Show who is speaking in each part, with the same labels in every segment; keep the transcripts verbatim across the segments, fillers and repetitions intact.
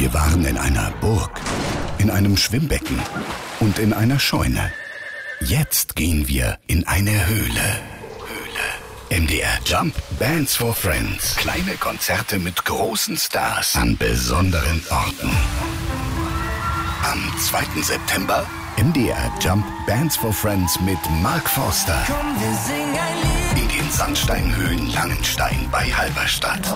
Speaker 1: Wir waren in einer Burg, in einem Schwimmbecken und in einer Scheune. Jetzt gehen wir in eine Höhle. Höhle. M D R Jump Bands for Friends. Kleine Konzerte mit großen Stars an besonderen Orten. Am zweiten September M D R Jump Bands for Friends mit Mark Forster.
Speaker 2: Komm, wir singen ein Lied.
Speaker 1: In den Sandsteinhöhen Langenstein bei Halberstadt.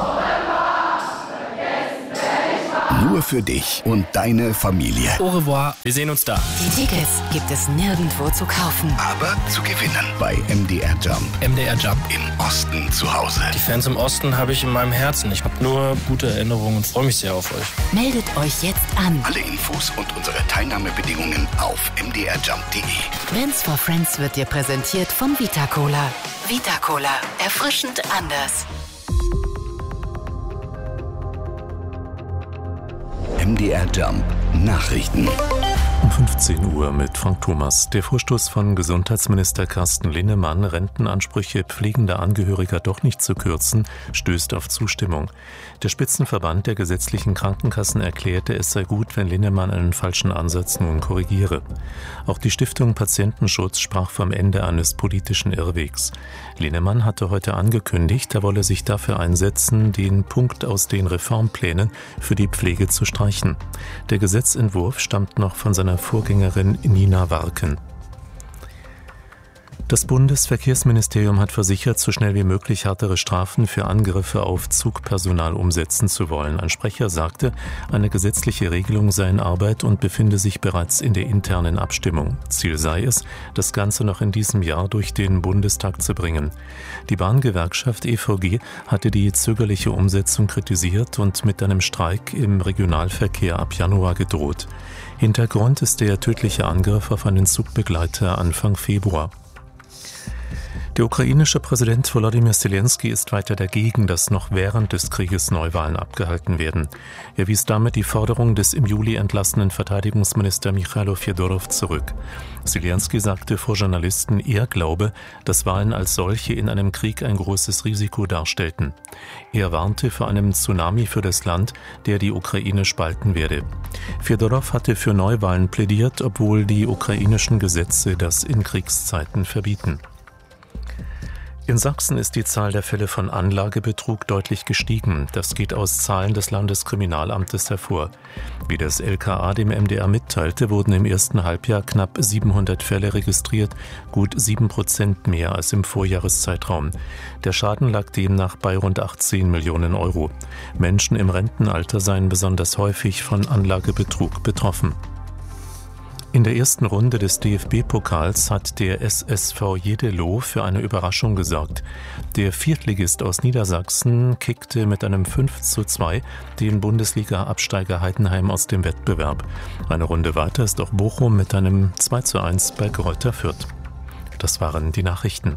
Speaker 1: Nur für dich und deine Familie.
Speaker 3: Au revoir, wir sehen uns da.
Speaker 4: Die Tickets gibt es nirgendwo zu kaufen.
Speaker 1: Aber zu gewinnen bei M D R Jump.
Speaker 3: M D R Jump.
Speaker 1: Im Osten zu Hause.
Speaker 3: Die Fans im Osten habe ich in meinem Herzen. Ich habe nur gute Erinnerungen und freue mich sehr auf euch.
Speaker 4: Meldet euch jetzt an.
Speaker 1: Alle Infos und unsere Teilnahmebedingungen auf m d r jump punkt d e.
Speaker 4: Bands for Friends wird dir präsentiert von Vita Cola. Vita Cola. Erfrischend anders.
Speaker 1: M D R Jump Nachrichten.
Speaker 5: Um fünfzehn Uhr mit Frank Thomas. Der Vorstoß von Gesundheitsminister Carsten Linnemann, Rentenansprüche pflegender Angehöriger doch nicht zu kürzen, stößt auf Zustimmung. Der Spitzenverband der gesetzlichen Krankenkassen erklärte, es sei gut, wenn Linnemann einen falschen Ansatz nun korrigiere. Auch die Stiftung Patientenschutz sprach vom Ende eines politischen Irrwegs. Linnemann hatte heute angekündigt, er wolle sich dafür einsetzen, den Punkt aus den Reformplänen für die Pflege zu streichen. Der Gesetzentwurf stammt noch von seiner Vorgängerin Nina Warken. Das Bundesverkehrsministerium hat versichert, so schnell wie möglich härtere Strafen für Angriffe auf Zugpersonal umsetzen zu wollen. Ein Sprecher sagte, eine gesetzliche Regelung sei in Arbeit und befinde sich bereits in der internen Abstimmung. Ziel sei es, das Ganze noch in diesem Jahr durch den Bundestag zu bringen. Die Bahngewerkschaft E V G hatte die zögerliche Umsetzung kritisiert und mit einem Streik im Regionalverkehr ab Januar gedroht. Hintergrund ist der tödliche Angriff auf einen Zugbegleiter Anfang Februar. Der ukrainische Präsident Volodymyr Zelensky ist weiter dagegen, dass noch während des Krieges Neuwahlen abgehalten werden. Er wies damit die Forderung des im Juli entlassenen Verteidigungsminister Michailo Fjodorow zurück. Zelensky sagte vor Journalisten, er glaube, dass Wahlen als solche in einem Krieg ein großes Risiko darstellten. Er warnte vor einem Tsunami für das Land, der die Ukraine spalten werde. Fjodorow hatte für Neuwahlen plädiert, obwohl die ukrainischen Gesetze das in Kriegszeiten verbieten. In Sachsen ist die Zahl der Fälle von Anlagebetrug deutlich gestiegen. Das geht aus Zahlen des Landeskriminalamtes hervor. Wie das L K A dem M D R mitteilte, wurden im ersten Halbjahr knapp siebenhundert Fälle registriert, gut sieben Prozent mehr als im Vorjahreszeitraum. Der Schaden lag demnach bei rund achtzehn Millionen Euro. Menschen im Rentenalter seien besonders häufig von Anlagebetrug betroffen. In der ersten Runde des D F B-Pokals hat der S S V Jeddelo für eine Überraschung gesorgt. Der Viertligist aus Niedersachsen kickte mit einem fünf zu zwei den Bundesliga-Absteiger Heidenheim aus dem Wettbewerb. Eine Runde weiter ist auch Bochum mit einem zwei zu eins bei Greuther Fürth. Das waren die Nachrichten.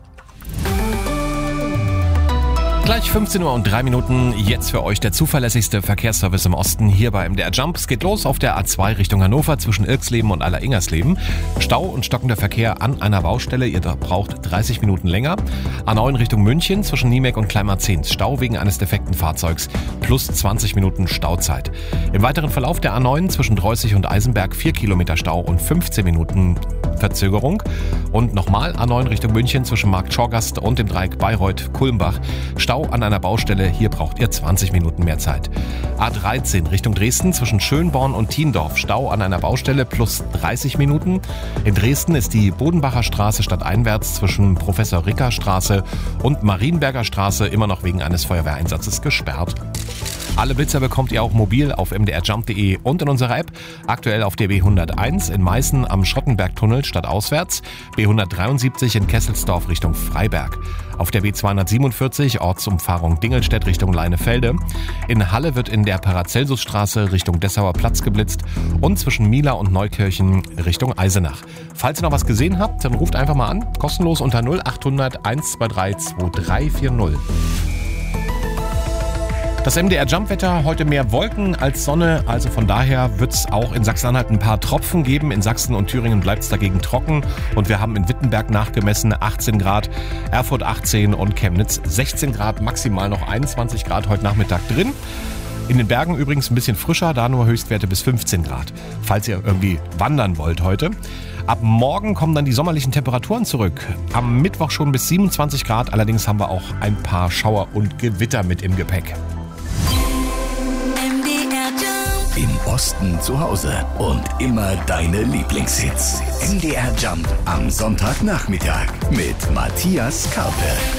Speaker 6: Gleich fünfzehn Uhr und drei Minuten, jetzt für euch der zuverlässigste Verkehrsservice im Osten hier bei M D R Jump. Es geht los auf der A zwei Richtung Hannover zwischen Irksleben und Aller-Ingersleben. Stau und stockender Verkehr an einer Baustelle, ihr braucht dreißig Minuten länger. A neun Richtung München zwischen Niemek und Kleinmarzehns. Stau wegen eines defekten Fahrzeugs plus zwanzig Minuten Stauzeit. Im weiteren Verlauf der A neun zwischen Dreußig und Eisenberg vier Kilometer Stau und fünfzehn Minuten Verzögerung. Und nochmal A neun Richtung München zwischen Markt-Schorgast und dem Dreieck Bayreuth-Kulmbach. Stau an einer Baustelle, hier braucht ihr zwanzig Minuten mehr Zeit. A dreizehn Richtung Dresden zwischen Schönborn und Thiendorf. Stau an einer Baustelle plus dreißig Minuten. In Dresden ist die Bodenbacher Straße stadteinwärts zwischen Professor-Ricker-Straße und Marienberger Straße immer noch wegen eines Feuerwehreinsatzes gesperrt. Alle Blitzer bekommt ihr auch mobil auf m d r jump punkt d e und in unserer App. Aktuell auf der B hunderteins in Meißen am Schottenbergtunnel stadtauswärts, B hundertdreiundsiebzig in Kesselsdorf Richtung Freiberg. Auf der B zweihundertsiebenundvierzig Ortsumfahrung Dingelstedt Richtung Leinefelde. In Halle wird in der Paracelsusstraße Richtung Dessauer Platz geblitzt und zwischen Mila und Neukirchen Richtung Eisenach. Falls ihr noch was gesehen habt, dann ruft einfach mal an, kostenlos unter null achthundert hundertzweiundzwanzig zweiundzwanzig vierzig. Das M D R Jump-Wetter, heute mehr Wolken als Sonne, also von daher wird es auch in Sachsen-Anhalt ein paar Tropfen geben. In Sachsen und Thüringen bleibt es dagegen trocken und wir haben in Wittenberg nachgemessen achtzehn Grad, Erfurt achtzehn und Chemnitz sechzehn Grad, maximal noch einundzwanzig Grad heute Nachmittag drin. In den Bergen übrigens ein bisschen frischer, da nur Höchstwerte bis fünfzehn Grad. Falls ihr irgendwie wandern wollt heute. Ab morgen kommen dann die sommerlichen Temperaturen zurück. Am Mittwoch schon bis siebenundzwanzig Grad, allerdings haben wir auch ein paar Schauer und Gewitter mit im Gepäck.
Speaker 1: Im Osten zu Hause und immer deine Lieblingshits. M D R Jump am Sonntagnachmittag mit Matthias Karpe.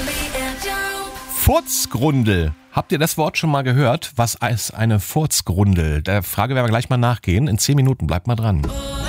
Speaker 6: Furzgrundel. Habt ihr das Wort schon mal gehört? Was ist eine Furzgrundel? Der Frage werden wir gleich mal nachgehen. In zehn Minuten, bleibt mal dran.